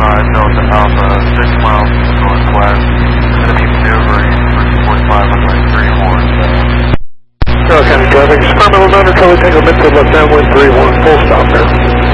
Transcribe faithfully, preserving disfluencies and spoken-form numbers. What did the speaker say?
five Delta Alpha, six miles to the northwest. Going to be maneuvering for forty-five on runway three one. Carroll County traffic, Experimental Motor, Charlie Tango, Midfield, left downwind three one, full stop there.